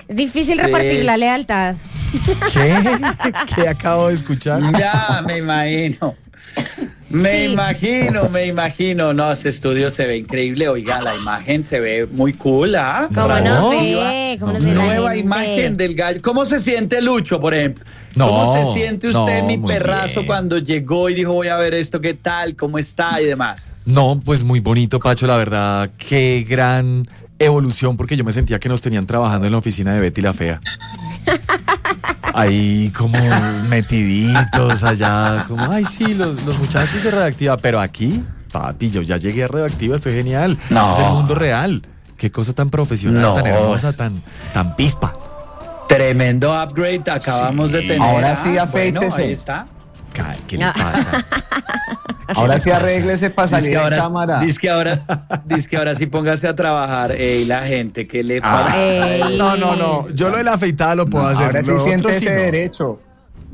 Es difícil repartir la lealtad. ¿Qué? ¿Qué acabo de escuchar? Ya, me imagino. Me imagino. No, ese estudio se ve increíble. Oiga, la imagen se ve muy cool, ¿ah? ¿Cómo nos ve? ¿Cómo nos ve la Nueva gente? imagen del gallo. ¿Cómo se siente Lucho, por ejemplo? ¿Cómo se siente usted, mi muy perrazo, bien. cuando llegó y dijo, voy a ver esto, qué tal, cómo está y demás? No, pues muy bonito, Pacho, la verdad. Qué gran evolución, porque yo me sentía que nos tenían trabajando en la oficina de Betty la Fea. Ahí como metiditos allá, como, ay, sí, los muchachos de Redactiva. Pero aquí, papi, yo ya llegué a Redactiva, estoy genial. No. Es el mundo real. Qué cosa tan profesional, No. tan hermosa, tan pispa. Tremendo upgrade acabamos de tener. Ahora sí, Bueno, afeítese. ahí está. ¿Qué le pasa? Ahora sí arréglese para salir de cámara. Dice que ahora sí póngase a trabajar. Ey, la gente, ¿qué le pasa? Ey. No. Yo lo de la afeitada lo puedo hacer. Ahora sí lo otro siente sí ese no. derecho.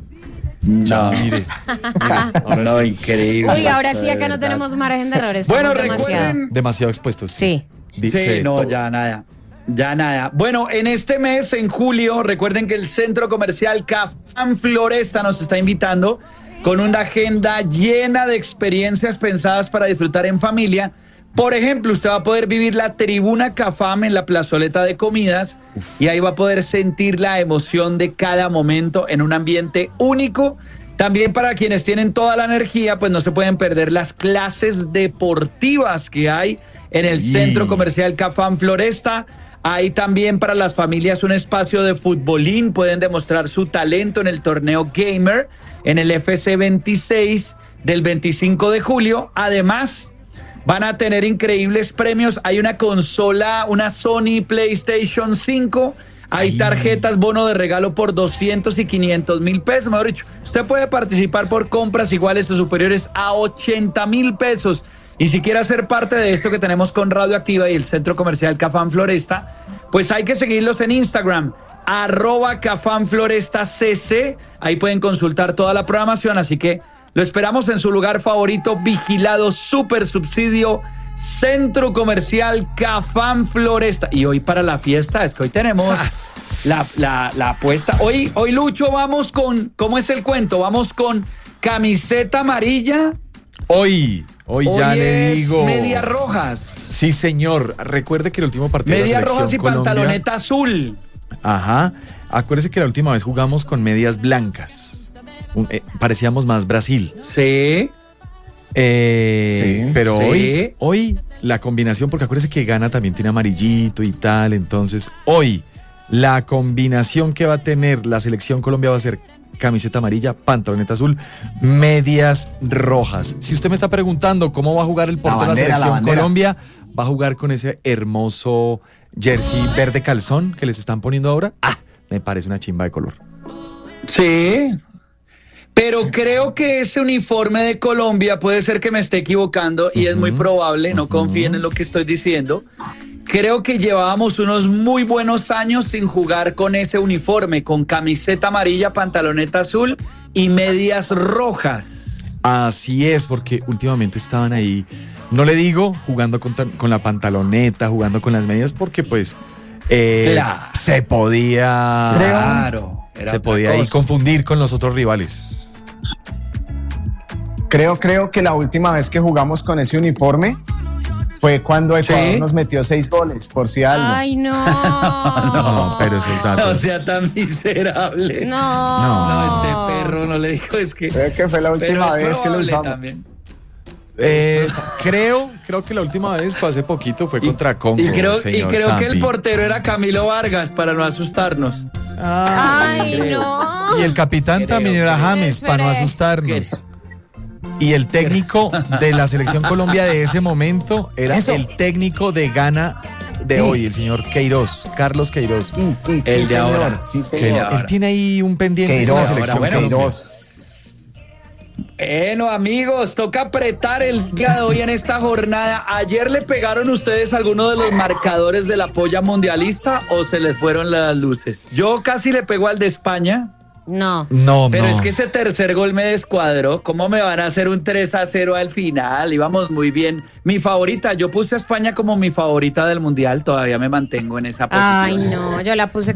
No, Mire, ahora no, sí. increíble. Uy, ahora sí de acá no verdad. tenemos margen de errores. Bueno, Estamos demasiado. recuerden. Demasiado expuestos. Sí. Sí, no, ya nada. Ya nada. Bueno, en este mes, en julio, recuerden que el Centro Comercial Cafam Floresta nos está invitando con una agenda llena de experiencias pensadas para disfrutar en familia. Por ejemplo, usted va a poder vivir la tribuna Cafam en la plazoleta de comidas y ahí va a poder sentir la emoción de cada momento en un ambiente único. También para quienes tienen toda la energía, pues no se pueden perder las clases deportivas que hay en el Centro Comercial Cafam Floresta. Hay también para las familias un espacio de futbolín, pueden demostrar su talento en el torneo Gamer en el FC 26 del 25 de julio. Además, van a tener increíbles premios. Hay una consola, una Sony PlayStation 5. Hay tarjetas bono de regalo por 200 y 500 mil pesos. Mejor dicho, usted puede participar por compras iguales o superiores a 80 mil pesos. Y si quiere ser parte de esto que tenemos con Radioactiva y el Centro Comercial Cafam Floresta, pues hay que seguirlos en Instagram, @CafamFlorestaCC. Ahí pueden consultar toda la programación, así que lo esperamos en su lugar favorito, vigilado, super subsidio, Centro Comercial Cafam Floresta. Y hoy para la fiesta, es que hoy tenemos la apuesta. Hoy, Lucho, vamos con, ¿cómo es el cuento? Vamos con camiseta amarilla. Hoy ya le es digo. medias rojas. Sí, señor. Recuerde que el último partido de la Medias selección rojas y Colombia, pantaloneta azul. Ajá. Acuérdese que la última vez jugamos con medias blancas. Parecíamos más Brasil. Sí. Pero sí. hoy la combinación, porque acuérdese que Ghana también tiene amarillito y tal. Entonces, hoy la combinación que va a tener la selección Colombia va a ser camiseta amarilla, pantaloneta azul, medias rojas. Si usted me está preguntando cómo va a jugar el portero de la selección Colombia, va a jugar con ese hermoso jersey verde calzón que les están poniendo ahora. Me parece una chimba de color. Sí. Pero creo que ese uniforme de Colombia, puede ser que me esté equivocando y es muy probable, no confíen en lo que estoy diciendo. Creo que llevábamos unos muy buenos años sin jugar con ese uniforme, con camiseta amarilla, pantaloneta azul y medias rojas. Así es, porque últimamente estaban ahí, no le digo jugando con la pantaloneta, jugando con las medias, porque pues Claro. se podía, Claro. se podía ahí confundir con los otros rivales. Creo que la última vez que jugamos con ese uniforme fue cuando Ecuador nos metió 6 goles, por si algo. Ay, no. No, pero esos datos. No sea tan miserable. No. Este perro no le dijo, es que. Creo que fue la última pero es vez que lo probable usamos. también. Creo que la última vez fue hace poquito, fue contra Congo. Y creo que el Champi. portero era Camilo Vargas, para no asustarnos. Ay, creo. no. Y el capitán también era James, para no Esperé. asustarnos. Y el técnico de la selección Colombia de ese momento era el técnico de Ghana de hoy, el señor Queiroz, Carlos Queiroz. Sí, El de señor, ahora. sí, Que señor. él tiene ahí un pendiente Queiroz, con la selección bueno, Colombia. Queiroz. Bueno, amigos, toca apretar el día de hoy en esta jornada. ¿Ayer le pegaron ustedes alguno de los marcadores de la polla mundialista o se les fueron las luces? Yo casi le pego al de España. No. No, Pero no. es que ese tercer gol me descuadró. ¿Cómo me van a hacer un 3-0 al final? Íbamos muy bien. Mi favorita, yo puse a España como mi favorita del Mundial. Todavía me mantengo en esa posición. Ay, no. Yo la puse